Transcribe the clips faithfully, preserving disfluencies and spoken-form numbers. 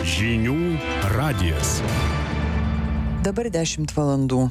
Žinių radijas. Dabar dešimt valandų.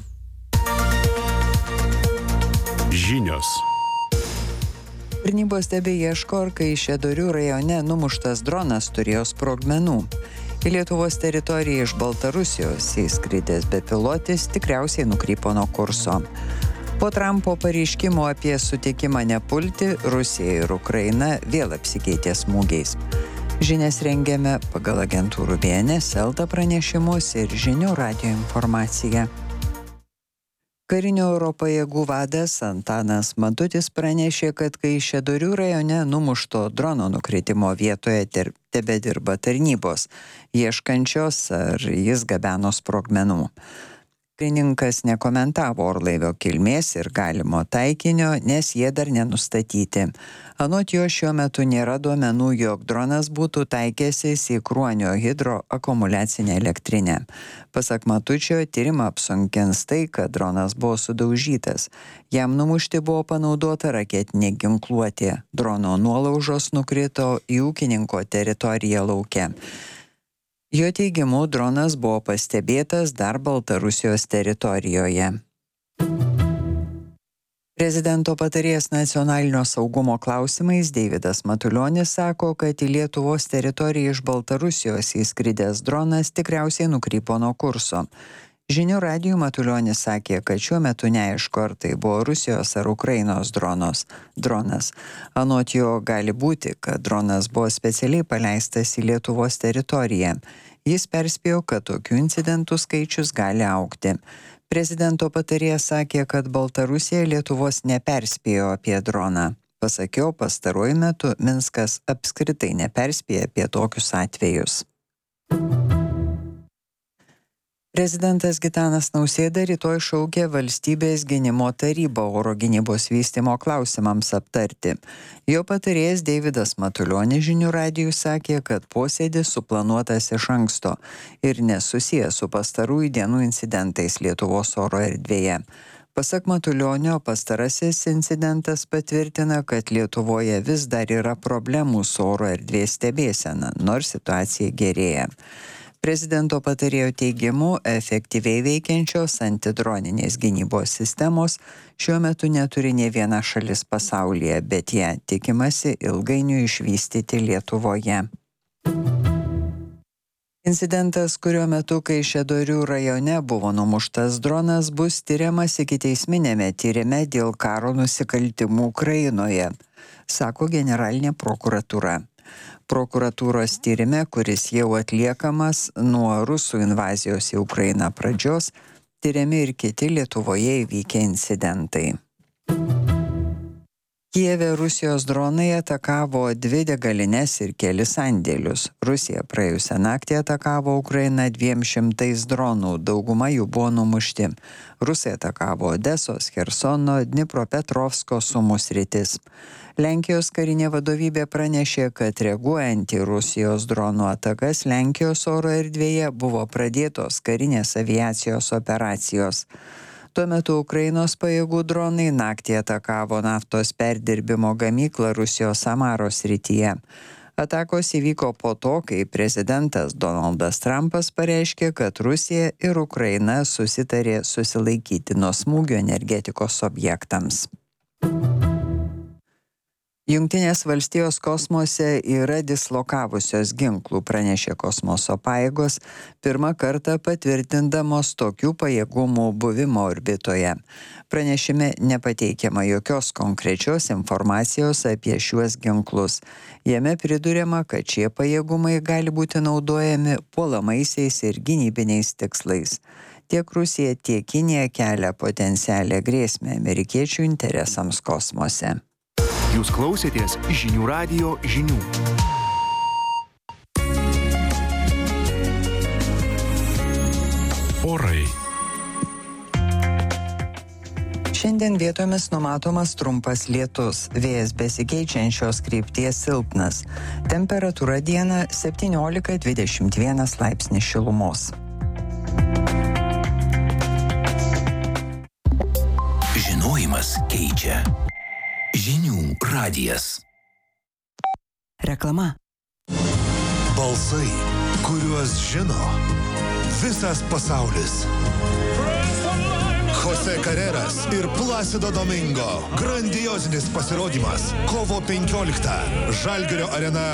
Žinios. Tarnybos tebeieško, ar Kaišiadorių rajone numuštas dronas turėjo sprogmenų. Į Lietuvos teritoriją iš Baltarusijos įskridęs bepilotis tikriausiai nukrypo nuo kurso. Po Trumpo pareiškimo apie sutikimą nepulti, Rusija ir Ukraina vėl apsikeitė smūgiais. Žinias rengiame pagal agentūrų B N S, Elta pranešimus ir Žinių radijo informaciją. Karinių oro pajėgų vadas Antanas Matutis pranešė, kad Kaišiadorių rajone numušto drono nukritimo vietoje ter- tebedirba tarnybos, ieškančios, ar jis gabeno sprogmenų. Karininkas nekomentavo orlaivio kilmės ir galimo taikinio, nes jie dar nenustatyti. Anot jo šiuo metu nėra duomenų, jog dronas būtų taikęsis į Kruonio hidroakumuliacinę elektrinę. Pasak Matučio, tyrimą apsunkins tai, kad dronas buvo sudaužytas. Jam numušti buvo panaudota raketinė ginkluotė. Drono nuolaužos nukrito į ūkininko teritoriją lauke. Jo teigimu, dronas buvo pastebėtas dar Baltarusijos teritorijoje. Prezidento patarėjas nacionalinio saugumo klausimais Deividas Matulionis sako, kad į Lietuvos teritoriją iš Baltarusijos įskridęs dronas tikriausiai nukrypo nuo kurso. Žinių radijui Matulionis sakė, kad šiuo metu neaišku, ar tai buvo Rusijos ar Ukrainos dronos. dronas. Anot jo gali būti, kad dronas buvo specialiai paleistas į Lietuvos teritoriją. Jis perspėjo, kad tokių incidentų skaičius gali augti. Prezidento patarėjas sakė, kad Baltarusija Lietuvos neperspėjo apie droną. Pasakiau, pastaruoju metu Minskas apskritai neperspėjo apie tokius atvejus. Prezidentas Gitanas Nausėda rytoj šaukia Valstybės gynimo tarybą oro gynybos vystymo klausimams aptarti. Jo patarėjas Deividas Matulionis Žinių radijui sakė, kad posėdis suplanuotas iš anksto ir nesusijęs su pastarųjų dienų incidentais Lietuvos oro erdvėje. Pasak Matulionio, pastarasis incidentas patvirtina, kad Lietuvoje vis dar yra problemų su oro erdvės stebėsena, nors situacija gerėja. Prezidento patarėjo teigimu, efektyviai veikiančios antidroninės gynybos sistemos šiuo metu neturi nė viena šalis pasaulyje, bet ją tikimasi ilgainiui išvystyti Lietuvoje. Incidentas, kurio metu Kaišiadorių rajone buvo numuštas dronas, bus tiriamas ikiteisminėme tyrime dėl karo nusikaltimų Ukrainoje, sako generalinė prokuratūra. Prokuratūros tyrime, kuris jau atliekamas nuo rusų invazijos į Ukrainą pradžios, tyriami ir kiti Lietuvoje įvykę incidentai. Kijeve Rusijos dronai atakavo dvi degalines ir kelis sandėlius. Rusija praėjusią naktį atakavo Ukrainą dviem šimtais dronų, dauguma jų buvo numušti. Rusai atakavo Odesos, Chersono, Dnipropetrovsko Sumų sritis. Lenkijos karinė vadovybė pranešė, kad reaguojant į Rusijos dronų atakas Lenkijos oro erdvėje buvo pradėtos karinės aviacijos operacijos. Tuo metu Ukrainos pajėgų dronai naktį atakavo naftos perdirbimo gamyklą Rusijos Samaros srityje. Atakos įvyko po to, kai prezidentas Donaldas Trumpas pareiškė, kad Rusija ir Ukraina susitarė susilaikyti nuo smūgių energetikos objektams. Jungtinės valstijos kosmose yra dislokavusios ginklų, pranešė kosmoso pajėgos, pirmą kartą patvirtindamos tokių pajėgumų buvimo orbitoje. Pranešime nepateikiama jokios konkrečios informacijos apie šiuos ginklus. Jame priduriama, kad šie pajėgumai gali būti naudojami puolamaisiais ir gynybiniais tikslais. Tiek Rusija, tiek Kinija kelia potencialią grėsmę amerikiečių interesams kosmose. Jūs klausėtės Žinių radijo žinių. Orai. Šiandien vietomis numatomas trumpas lietus, vėjas besikeičiančios krypties silpnas. Temperatūra dieną septyniolika dvidešimt vienas laipsnis šilumos. Žinojimas keičia. Žinių radijas. Reklama. Balsai kuriuos žino visas pasaulis. Jose Carreras ir Placido Domingo. Grandiozinis pasirodymas. Kovo penkioliktą. Žalgirio arena